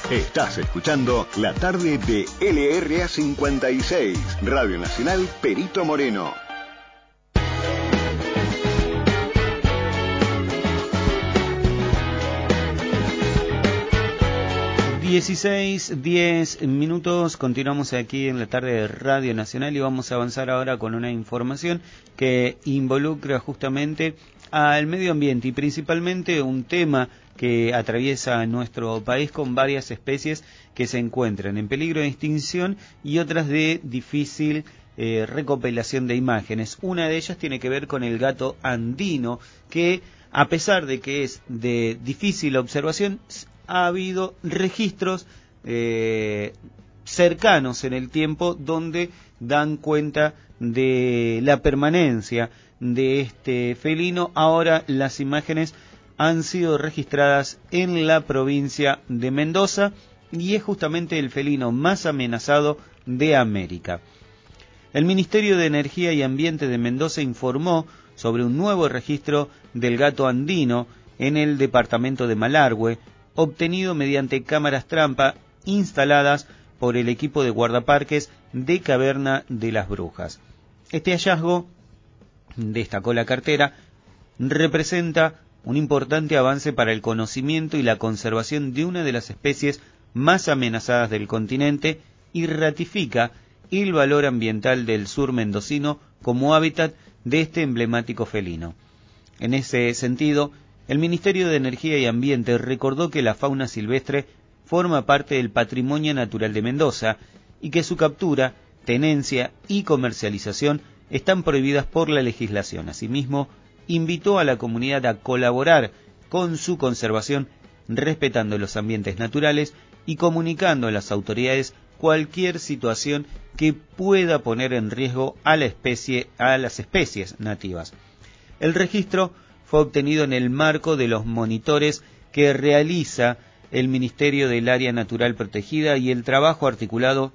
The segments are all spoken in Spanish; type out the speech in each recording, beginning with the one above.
Estás escuchando la tarde de LRA 56, Radio Nacional Perito Moreno. (16:10). Continuamos aquí en la tarde de Radio Nacional y vamos a avanzar ahora con una información que involucra justamente al medio ambiente y principalmente un tema que atraviesa nuestro país con varias especies que se encuentran en peligro de extinción y otras de difícil recopilación de imágenes. Una de ellas tiene que ver con el gato andino, que a pesar de que es de difícil observación, ha habido registros cercanos en el tiempo donde dan cuenta de la permanencia de este felino. Ahora las imágenes han sido registradas en la provincia de Mendoza y es justamente el felino más amenazado de América. El Ministerio de Energía y Ambiente de Mendoza informó sobre un nuevo registro del gato andino en el departamento de Malargüe, obtenido mediante cámaras trampa instaladas por el equipo de guardaparques de Caverna de las Brujas. Este hallazgo, destacó la cartera, representa un importante avance para el conocimiento y la conservación de una de las especies más amenazadas del continente y ratifica el valor ambiental del sur mendocino como hábitat de este emblemático felino. En ese sentido, el Ministerio de Energía y Ambiente recordó que la fauna silvestre forma parte del patrimonio natural de Mendoza y que su captura, tenencia y comercialización están prohibidas por la legislación. Asimismo, invitó a la comunidad a colaborar con su conservación, respetando los ambientes naturales y comunicando a las autoridades cualquier situación que pueda poner en riesgo a las especies nativas. El registro fue obtenido en el marco de los monitores que realiza el Ministerio del Área Natural Protegida y el trabajo articulado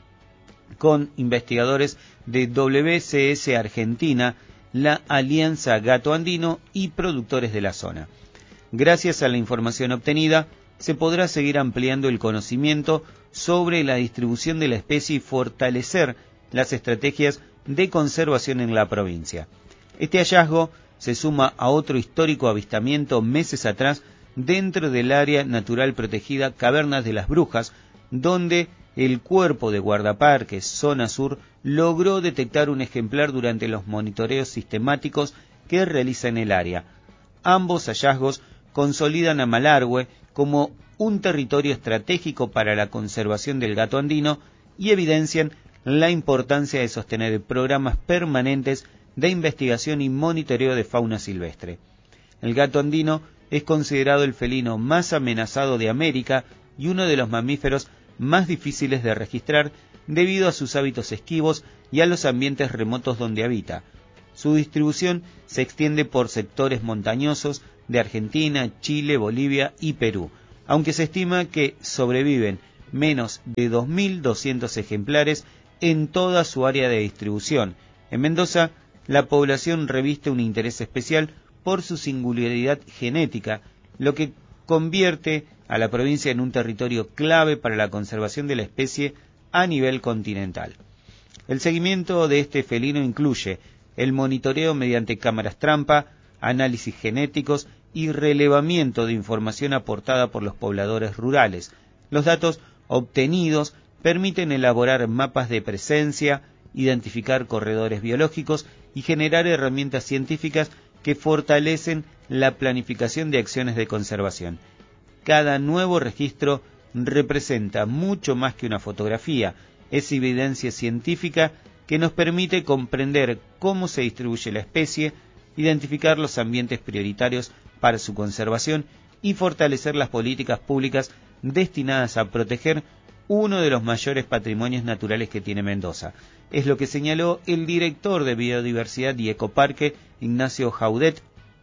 con investigadores de WCS Argentina, la Alianza Gato Andino y productores de la zona. Gracias a la información obtenida, se podrá seguir ampliando el conocimiento sobre la distribución de la especie y fortalecer las estrategias de conservación en la provincia. Este hallazgo se suma a otro histórico avistamiento meses atrás dentro del área natural protegida Cavernas de las Brujas, donde el cuerpo de guardaparques Zona Sur logró detectar un ejemplar durante los monitoreos sistemáticos que realiza en el área. Ambos hallazgos consolidan a Malargüe como un territorio estratégico para la conservación del gato andino y evidencian la importancia de sostener programas permanentes de investigación y monitoreo de fauna silvestre. El gato andino es considerado el felino más amenazado de América y uno de los mamíferos más difíciles de registrar debido a sus hábitos esquivos y a los ambientes remotos donde habita. Su distribución se extiende por sectores montañosos de Argentina, Chile, Bolivia y Perú, aunque se estima que sobreviven menos de 2.200 ejemplares en toda su área de distribución. En Mendoza, la población reviste un interés especial por su singularidad genética, lo que convierte a la provincia en un territorio clave para la conservación de la especie a nivel continental. El seguimiento de este felino incluye el monitoreo mediante cámaras trampa, análisis genéticos y relevamiento de información aportada por los pobladores rurales. Los datos obtenidos permiten elaborar mapas de presencia, identificar corredores biológicos y generar herramientas científicas que fortalecen la planificación de acciones de conservación. Cada nuevo registro representa mucho más que una fotografía, es evidencia científica que nos permite comprender cómo se distribuye la especie, identificar los ambientes prioritarios para su conservación y fortalecer las políticas públicas destinadas a proteger uno de los mayores patrimonios naturales que tiene Mendoza. Es lo que señaló el director de Biodiversidad y Ecoparque, Ignacio Jaudet,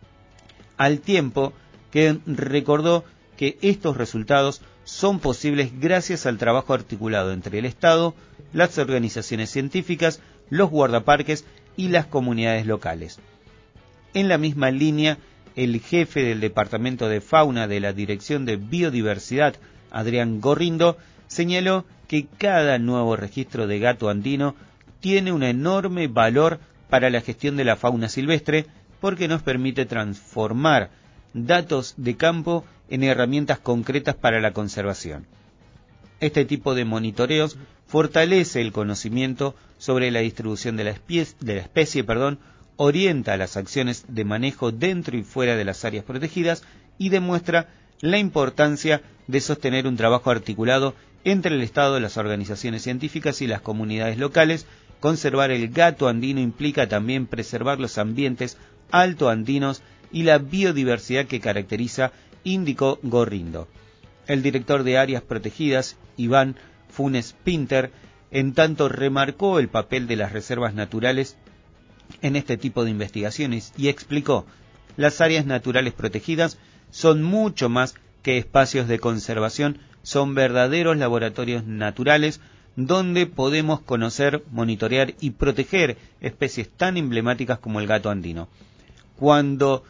al tiempo que recordó que estos resultados son posibles gracias al trabajo articulado entre el Estado, las organizaciones científicas, los guardaparques y las comunidades locales. En la misma línea, el jefe del Departamento de Fauna de la Dirección de Biodiversidad, Adrián Gorrindo, señaló que cada nuevo registro de gato andino tiene un enorme valor para la gestión de la fauna silvestre porque nos permite transformar datos de campo en herramientas concretas para la conservación. Este tipo de monitoreos fortalece el conocimiento sobre la distribución de la especie, orienta las acciones de manejo dentro y fuera de las áreas protegidas y demuestra la importancia de sostener un trabajo articulado entre el Estado, las organizaciones científicas y las comunidades locales. Conservar el gato andino implica también preservar los ambientes altoandinos y la biodiversidad que caracteriza, indicó Gorrindo. El director de Áreas Protegidas, Iván Funes Pinter, en tanto remarcó el papel de las reservas naturales en este tipo de investigaciones y explicó: las áreas naturales protegidas son mucho más que espacios de conservación, son verdaderos laboratorios naturales donde podemos conocer, monitorear y proteger especies tan emblemáticas como el gato andino. Cuando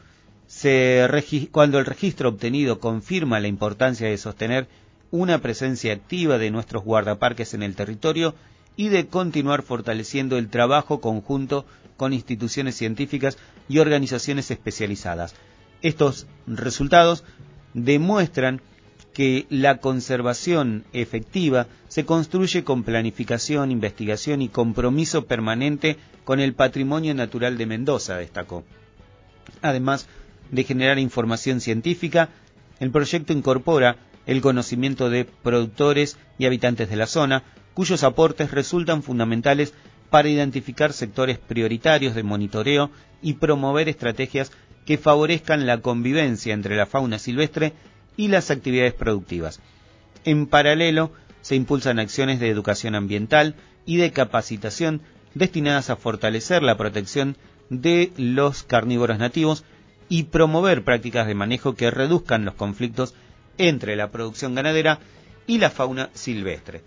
el registro obtenido confirma la importancia de sostener una presencia activa de nuestros guardaparques en el territorio y de continuar fortaleciendo el trabajo conjunto con instituciones científicas y organizaciones especializadas. Estos resultados demuestran que la conservación efectiva se construye con planificación, investigación y compromiso permanente con el patrimonio natural de Mendoza, destacó. Además de generar información científica, el proyecto incorpora el conocimiento de productores y habitantes de la zona, cuyos aportes resultan fundamentales para identificar sectores prioritarios de monitoreo y promover estrategias que favorezcan la convivencia entre la fauna silvestre y las actividades productivas. En paralelo, se impulsan acciones de educación ambiental y de capacitación destinadas a fortalecer la protección de los carnívoros nativos y promover prácticas de manejo que reduzcan los conflictos entre la producción ganadera y la fauna silvestre.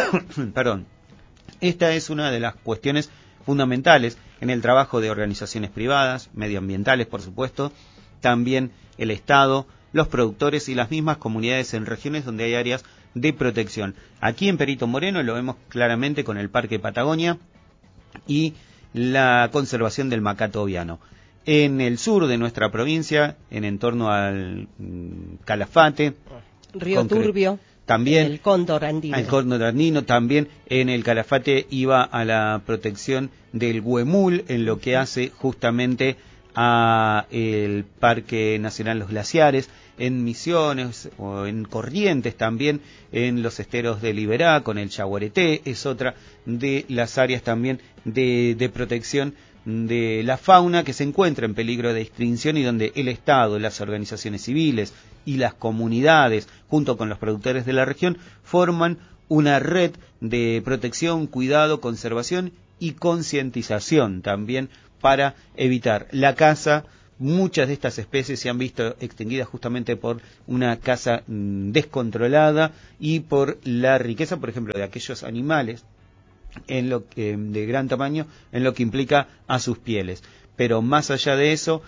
Esta es una de las cuestiones fundamentales en el trabajo de organizaciones privadas, medioambientales, por supuesto, también el Estado, los productores y las mismas comunidades en regiones donde hay áreas de protección. Aquí en Perito Moreno lo vemos claramente con el Parque Patagonia y la conservación del macato oviano. En el sur de nuestra provincia, en torno al Calafate, Río Turbio, también el cóndor andino. El cóndor andino, también en el Calafate iba a la protección del huemul, en lo que hace justamente a el Parque Nacional Los Glaciares, en Misiones o en Corrientes también, en los esteros de Liberá con el Yaguareté, es otra de las áreas también de protección de la fauna que se encuentra en peligro de extinción y donde el Estado, las organizaciones civiles y las comunidades, junto con los productores de la región, forman una red de protección, cuidado, conservación y concientización también para evitar la caza. Muchas de estas especies se han visto extinguidas justamente por una caza descontrolada y por la riqueza, por ejemplo, de aquellos animales en lo que, de gran tamaño, en lo que implica a sus pieles. Pero más allá de eso,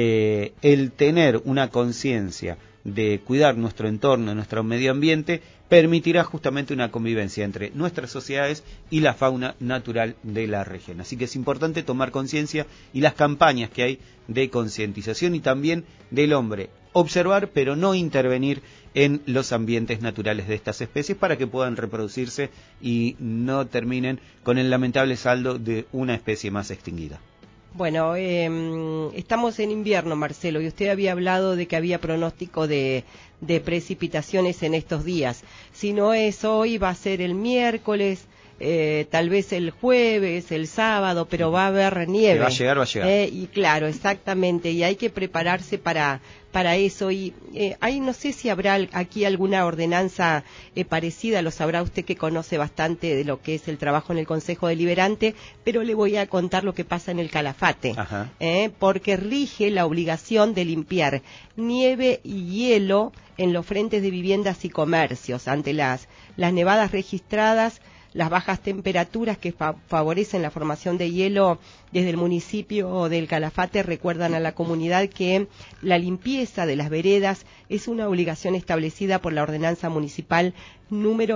el tener una conciencia de cuidar nuestro entorno, nuestro medio ambiente, permitirá justamente una convivencia entre nuestras sociedades y la fauna natural de la región. Así que es importante tomar conciencia y las campañas que hay de concientización y también del hombre. Observar, pero no intervenir en los ambientes naturales de estas especies para que puedan reproducirse y no terminen con el lamentable saldo de una especie más extinguida. Bueno, estamos en invierno, Marcelo, y usted había hablado de que había pronóstico de precipitaciones en estos días. Si no es hoy, va a ser el miércoles, tal vez el jueves, el sábado, pero va a haber nieve. Va a llegar. Y claro, exactamente, y hay que prepararse para eso. Y ahí no sé si habrá aquí alguna ordenanza parecida, lo sabrá usted que conoce bastante de lo que es el trabajo en el Consejo Deliberante, pero le voy a contar lo que pasa en el Calafate, porque rige la obligación de limpiar nieve y hielo en los frentes de viviendas y comercios ante las nevadas registradas Las bajas temperaturas que favorecen la formación de hielo desde el municipio del Calafate recuerdan a la comunidad que la limpieza de las veredas es una obligación establecida por la ordenanza municipal número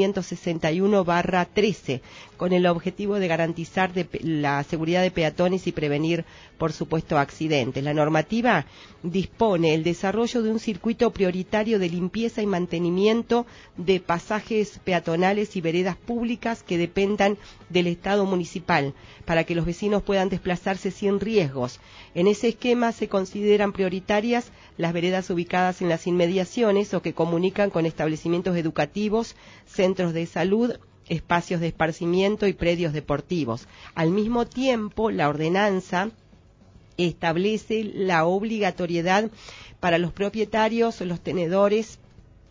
1561/13, con el objetivo de garantizar la seguridad de peatones y prevenir, por supuesto, accidentes. La normativa dispone el desarrollo de un circuito prioritario de limpieza y mantenimiento de pasajes peatonales y veredas públicas que dependan del Estado municipal, para que los vecinos puedan desplazarse sin riesgos. En ese esquema se consideran prioritarias las veredas ubicadas en las inmediaciones o que comunican con establecimientos educativos, centros de salud, espacios de esparcimiento y predios deportivos. Al mismo tiempo, la ordenanza establece la obligatoriedad para los propietarios, los tenedores,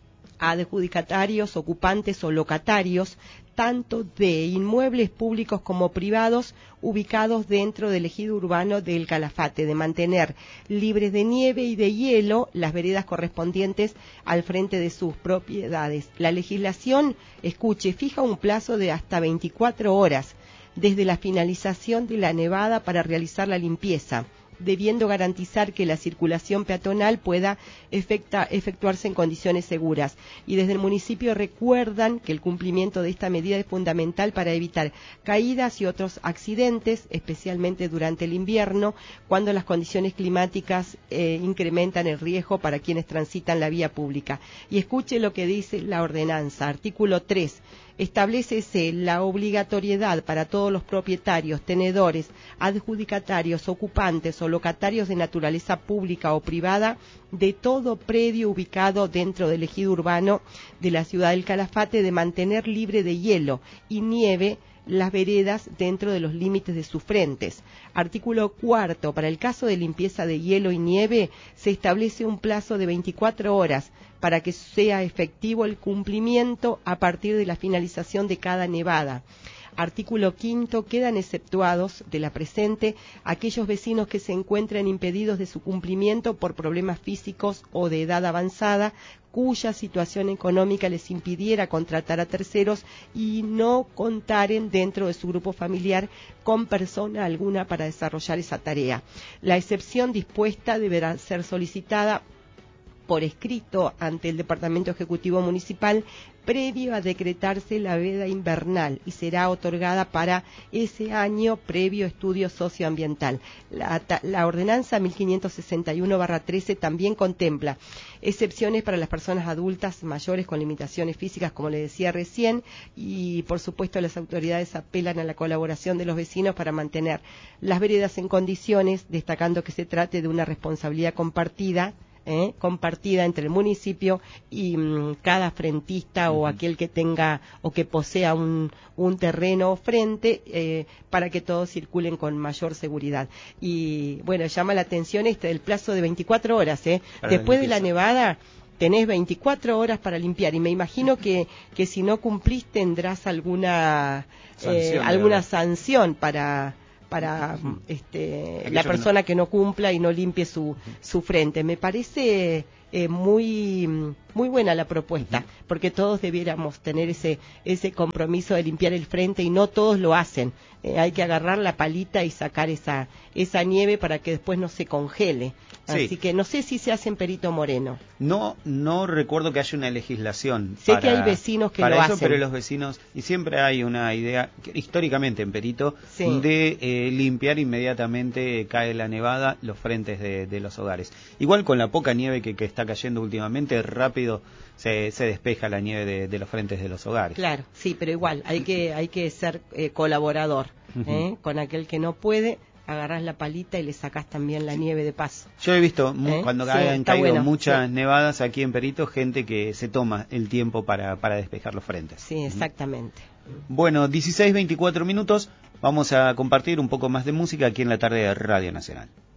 adjudicatarios, ocupantes o locatarios, tanto de inmuebles públicos como privados ubicados dentro del ejido urbano del Calafate, de mantener libres de nieve y de hielo las veredas correspondientes al frente de sus propiedades. La legislación, escuche, fija un plazo de hasta 24 horas desde la finalización de la nevada para realizar la limpieza, debiendo garantizar que la circulación peatonal pueda efectuarse en condiciones seguras. Y desde el municipio recuerdan que el cumplimiento de esta medida es fundamental para evitar caídas y otros accidentes, especialmente durante el invierno, cuando las condiciones climáticas incrementan el riesgo para quienes transitan la vía pública. Y escuche lo que dice la ordenanza, artículo 3. Establécese la obligatoriedad para todos los propietarios, tenedores, adjudicatarios, ocupantes o locatarios de naturaleza pública o privada de todo predio ubicado dentro del ejido urbano de la ciudad del Calafate de mantener libre de hielo y nieve las veredas dentro de los límites de sus frentes. Artículo 4. Para el caso de limpieza de hielo y nieve, se establece un plazo de 24 horas para que sea efectivo el cumplimiento a partir de la finalización de cada nevada. Artículo 5. Quedan exceptuados de la presente aquellos vecinos que se encuentren impedidos de su cumplimiento por problemas físicos o de edad avanzada, cuya situación económica les impidiera contratar a terceros y no contaren dentro de su grupo familiar con persona alguna para desarrollar esa tarea. La excepción dispuesta deberá ser solicitada por escrito ante el Departamento Ejecutivo Municipal previo a decretarse la veda invernal y será otorgada para ese año previo estudio socioambiental. La ordenanza 1561/13 también contempla excepciones para las personas adultas mayores con limitaciones físicas, como le decía recién, y por supuesto las autoridades apelan a la colaboración de los vecinos para mantener las veredas en condiciones, destacando que se trate de una responsabilidad compartida entre el municipio y cada frentista o aquel que tenga o que posea un terreno frente para que todos circulen con mayor seguridad. Y bueno, llama la atención el plazo de 24 horas. Después de la nevada tenés 24 horas para limpiar y me imagino que si no cumplís tendrás alguna sanción para la persona que no cumpla y no limpie su frente. Me parece muy buena la propuesta, porque todos debiéramos tener ese compromiso de limpiar el frente y no todos lo hacen. Hay que agarrar la palita y sacar esa nieve para que después no se congele. Sí. Así que no sé si se hace en Perito Moreno. No recuerdo que haya una legislación. Sé que hay vecinos que lo hacen. Pero los vecinos, y siempre hay una idea, históricamente en Perito, sí, de limpiar inmediatamente cae la nevada los frentes de los hogares. Igual con la poca nieve que está cayendo últimamente, rápido se despeja la nieve de los frentes de los hogares. Claro, sí, pero igual hay que ser colaborador. Con aquel que no puede, agarrás la palita y le sacás también la nieve de paso. Yo he visto cuando han caído muchas nevadas aquí en Perito, gente que se toma el tiempo para despejar los frentes. Sí, exactamente. Bueno, 16:24 minutos, vamos a compartir un poco más de música aquí en la tarde de Radio Nacional.